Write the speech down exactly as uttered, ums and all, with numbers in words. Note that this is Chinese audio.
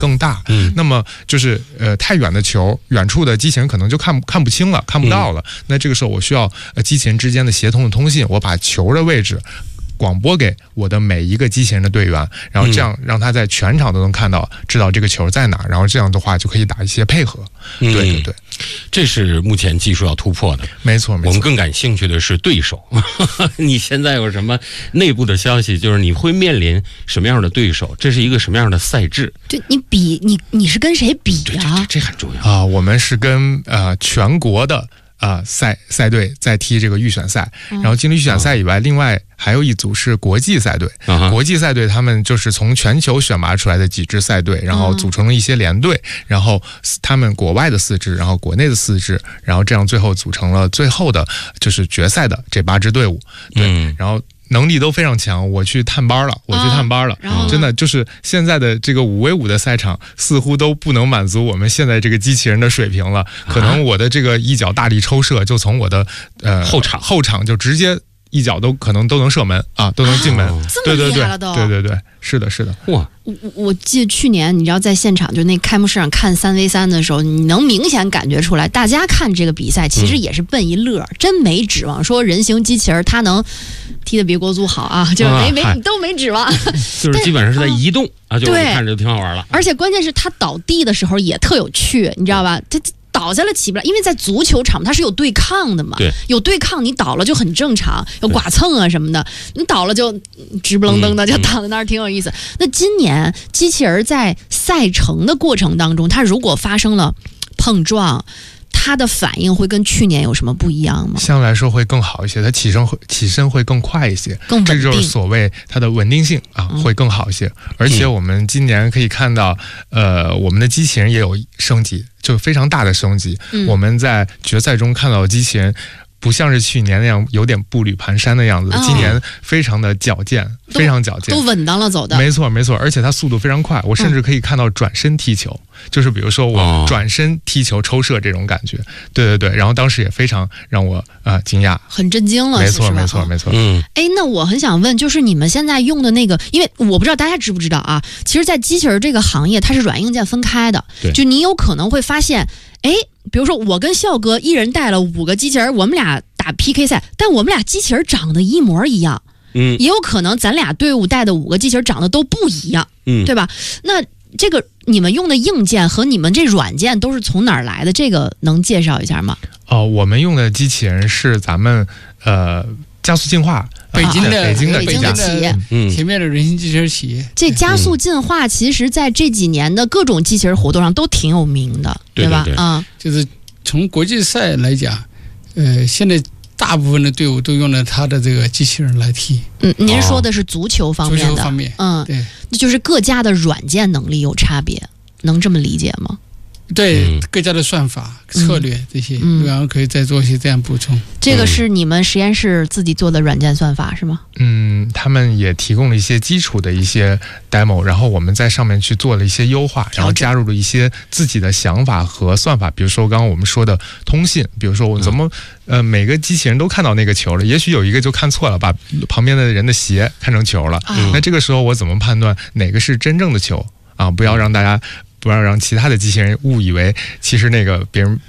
更大。嗯，那么就是呃太远的球，远处的机器人可能就看看不清了，看不到了。嗯、那这个时候我需要呃机器人之间的协同的通信，我把球的位置广播给我的每一个机器人的队员，然后这样让他在全场都能看到，知道这个球在哪，然后这样的话就可以打一些配合。嗯、对对对， 这是目前技术要突破的。 没错没错。 我们更感兴趣的是对手。你现在有什么内部的消息？就是你会面临什么样的对手？这是一个什么样的赛制？ 对，你比你你是跟谁比啊？ 这这很重要啊！我们是跟呃全国的。啊、呃，赛赛队在踢这个预选赛，然后进了预选赛以外，嗯、另外还有一组是国际赛队。嗯、国际赛队他们就是从全球选拔出来的几支赛队，然后组成了一些联队，嗯、然后他们国外的四支，然后国内的四支，然后这样最后组成了最后的就是决赛的这八支队伍。对，嗯、然后。能力都非常强，我去探班了，我去探班了， 啊、 真的就是现在的这个五 v 五的赛场似乎都不能满足我们现在这个机器人的水平了，可能我的这个一脚大力抽射就从我的呃后场后场就直接一脚都可能都能射门啊，都能进门， 啊、 对对对， 对对对对，是的是的， 哇！ 我我记得去年你知道在现场就那开幕式上看三 v 三的时候，你能明显感觉出来，大家看这个比赛其实也是奔一乐，嗯、真没指望说人形机器人它能踢得比国足好啊，就是没、啊、没都没指望， 就是基本上是在移动啊，就看着就挺好玩了。 而且关键是它倒地的时候也特有趣，你知道吧？它倒下了起不来，因为在足球场它是有对抗的嘛， 对， 有对抗你倒了就很正常，有剐蹭啊什么的，你倒了就直不愣登的就躺在那儿，挺有意思。嗯、那今年机器人在赛程的过程当中，它如果发生了碰撞，它的反应会跟去年有什么不一样吗？ 相对来说会更好一些，它起身会起身会更快一些， 更稳定， 这就是所谓它的稳定性啊，嗯、会更好一些。而且我们今年可以看到，呃，我们的机器人也有升级，就非常大的升级。嗯、我们在决赛中看到的机器人。不像是去年那样有点步履蹒跚的样子，哦、今年非常的矫健，非常矫健， 都稳当了走的。 没错没错，而且它速度非常快，我甚至可以看到转身踢球，嗯、就是比如说我转身踢球抽射这种感觉。哦、对对对，然后当时也非常让我啊、呃、惊讶， 很震惊了。 没错没错没错。 嗯， 哎，那我很想问，就是你们现在用的那个，因为我不知道大家知不知道啊，其实，在机器人这个行业，它是软硬件分开的，就你有可能会发现，哎。比如说我跟笑哥一人带了五个机器人，我们俩打 P K 赛，但我们俩机器人长得一模一样， 嗯， 也有可能咱俩队伍带的五个机器人长得都不一样， 嗯， 对吧？那这个你们用的硬件和你们这软件都是从哪儿来的？这个能介绍一下吗？ 哦，我们用的机器人是咱们呃加速进化。 北京的北京的北京的企业， 嗯，前面的人形机器人企业， 这加速进化其实在这几年的各种机器人活动上都挺有名的， 对吧？ 啊、 嗯， 就是从国际赛来讲，呃，现在大部分的队伍都用了它的这个机器人来踢。 嗯，您说的是足球方面的， 足球方面， 嗯， 对， 那就是各家的软件能力有差别，能这么理解吗？ 对、嗯、各家的算法、策略这些， 嗯、 然后可以再做一些这样补充。 这个是你们实验室自己做的软件算法是吗？ 嗯，他们也提供了一些基础的一些 demo， 然后我们在上面去做了一些优化，然后加入了一些自己的想法和算法，比如说刚刚我们说的通信，比如说我怎么、嗯、呃每个机器人都看到那个球了，也许有一个就看错了，把旁边的人的鞋看成球了，嗯、那这个时候我怎么判断哪个是真正的球啊？不要让大家。不要让其他的机器人误以为其实那个别人